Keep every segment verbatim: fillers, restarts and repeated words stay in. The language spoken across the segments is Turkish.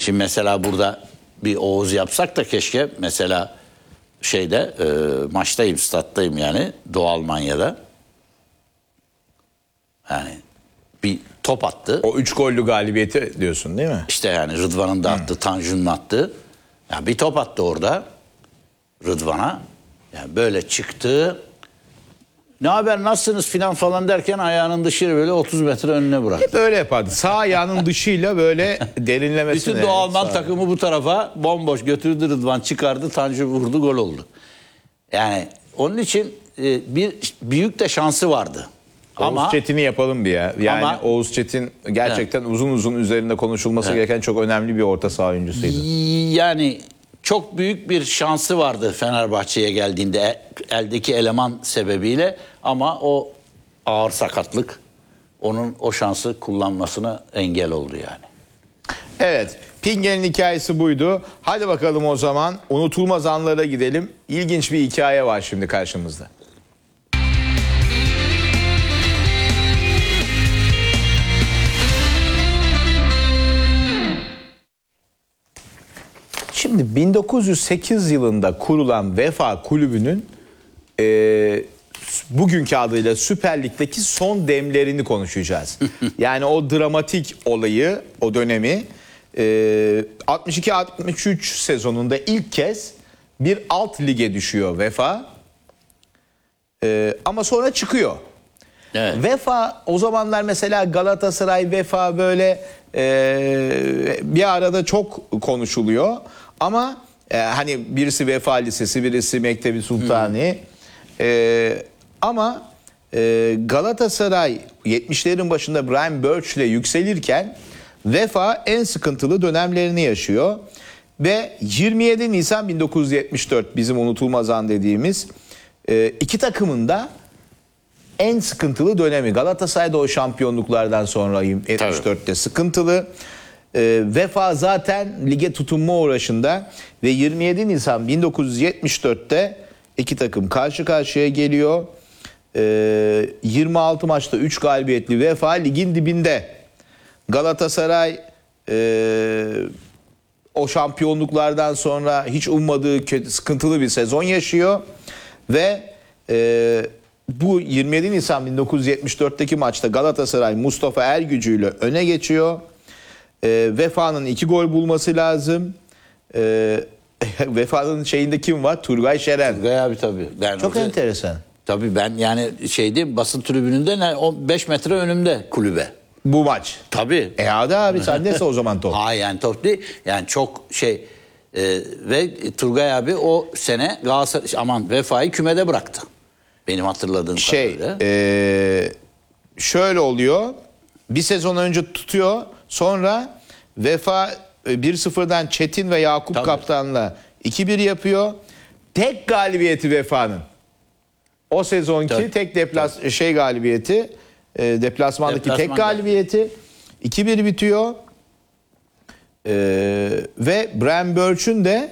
Şimdi mesela burada bir Oğuz yapsak da keşke mesela şeyde e, maçtayım, stat'tayım yani Doğu Almanya'da. Yani bir top attı. O üç gollü galibiyeti diyorsun değil mi? İşte yani Rıdvan'ın da attığı, Tanju'nun attığı. Yani bir top attı orada Rıdvan'a. Yani böyle çıktı. Ne haber, nasılsınız filan falan derken ayağının dışarı böyle otuz metre önüne bıraktı. Hep öyle yapardı. Sağ ayağının dışıyla böyle derinlemesine. Bütün Doğu Alman sağ. takımı bu tarafa bomboş götürdü, Rıdvan çıkardı, Tanju vurdu, gol oldu. Yani onun için e, bir büyük de şansı vardı. Oğuz Ama Çetin'i yapalım bir ya. Yani Ama- Oğuz Çetin gerçekten evet. uzun uzun üzerinde konuşulması evet. gereken çok önemli bir orta saha oyuncusuydu. yani çok büyük bir şansı vardı Fenerbahçe'ye geldiğinde eldeki eleman sebebiyle, ama o ağır sakatlık onun o şansı kullanmasına engel oldu yani. Evet, Pingel'in hikayesi buydu. Hadi bakalım o zaman unutulmaz anlara gidelim. İlginç bir hikaye var şimdi karşımızda. Şimdi bin dokuz yüz sekiz yılında kurulan Vefa Kulübü'nün e, bugünkü adıyla Süper Lig'deki son demlerini konuşacağız. Yani o dramatik olayı, o dönemi e, altmış iki altmış üç sezonunda ilk kez bir alt lige düşüyor Vefa. E, ama sonra çıkıyor. Evet. Vefa o zamanlar mesela Galatasaray, Vefa böyle e, bir arada çok konuşuluyor. Ama e, hani birisi Vefa Lisesi, birisi Mektebi Sultani. E, ama e, Galatasaray yetmişlerin başında Brian Birch'le yükselirken Vefa en sıkıntılı dönemlerini yaşıyor. Ve yirmi yedi Nisan bin dokuz yüz yetmiş dört bizim unutulmaz an dediğimiz e, iki takımın da en sıkıntılı dönemi. Galatasaray'da o şampiyonluklardan sonra yetmiş dörtte Tabii. sıkıntılı. E, Vefa zaten lige tutunma uğraşında ve yirmi yedi Nisan bin dokuz yüz yetmiş dörtte iki takım karşı karşıya geliyor. E, yirmi altı maçta üç galibiyetli Vefa ligin dibinde. Galatasaray e, o şampiyonluklardan sonra hiç ummadığı kötü, sıkıntılı bir sezon yaşıyor ve e, bu yirmi yedi Nisan bin dokuz yüz yetmiş dörtteki maçta Galatasaray Mustafa Ergücü ile öne geçiyor. E, Vefa'nın iki gol bulması lazım. E, Vefa'nın şeyinde kim var? Turgay Şeren. Turgay abi tabii. Ben Çok orada, enteresan. Tabii ben yani şeydi, basın tribününde ne, o beş metre önümde kulübe. Bu maç. Tabii. E hadi abi sen neyse o zaman top. Hayır yani top değil. Yani çok şey e, ve Turgay abi o sene Galatasaray aman Vefa'yı kümede bıraktı. Benim hatırladığım Şey kadarıyla. e, şöyle oluyor. Bir sezon önce tutuyor. Sonra Vefa e, bir sıfırdan Çetin ve Yakup Tabii. Kaptan'la iki bir yapıyor. Tek galibiyeti Vefa'nın. O sezonki Tabii. tek deplas Tabii. şey galibiyeti, e, deplasmandaki Deplasman tek galibiyeti. iki bir bitiyor. E, ve Brian Birch'ün de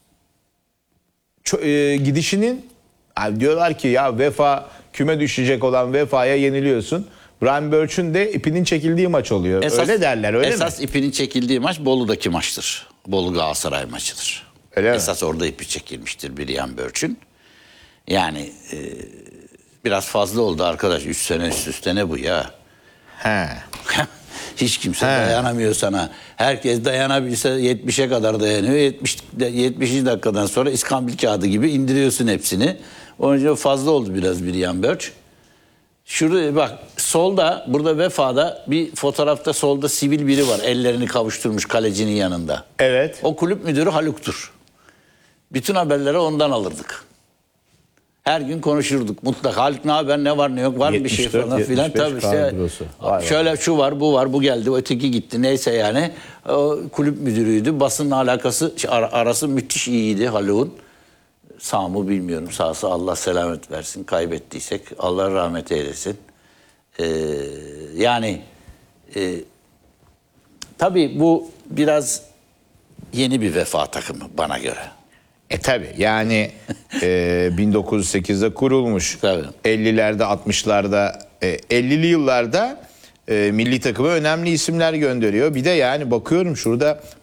e, gidişinin yani diyorlar ki ya Vefa küme düşecek olan Vefa'ya yeniliyorsun. Brian Birch'ün de ipinin çekildiği maç oluyor. Esas, öyle derler öyle esas mi? Esas ipinin çekildiği maç Bolu'daki maçtır. Bolu Galatasaray maçıdır. Öyle mi? Esas orada ipi çekilmiştir Brian Birch'ün. Yani e, biraz fazla oldu arkadaş. Üç sene üst üste ne bu ya? He. Hiç kimse He. dayanamıyor sana. Herkes dayanabilse yetmişe kadar dayanıyor. yetmiş, yetmişinci dakikadan sonra iskambil kağıdı gibi indiriyorsun hepsini. Onun için fazla oldu biraz Brian Birch. Şurada bak solda, burada Vefa'da bir fotoğrafta solda sivil biri var. Ellerini kavuşturmuş kalecinin yanında. Evet. O kulüp müdürü Haluk'tur. Bütün haberleri ondan alırdık. Her gün konuşurduk mutlaka. Haluk ne haber, ne var ne yok, var mı bir şey falan filan. Tabii işte şöyle şu var, bu var, bu geldi, öteki gitti. Neyse yani o kulüp müdürüydü. Basınla alakası arası müthiş iyiydi Haluk'un. Sağ mı bilmiyorum. Sağsa Allah selamet versin. Kaybettiysek Allah rahmet eylesin. Ee, yani e, tabii bu biraz yeni bir Vefa takımı bana göre. E tabi yani e, bin dokuz yüz sekizde kurulmuş. Tabii. ellilerde altmışlarda e, ellili yıllarda e, milli takıma önemli isimler gönderiyor. Bir de yani bakıyorum şurada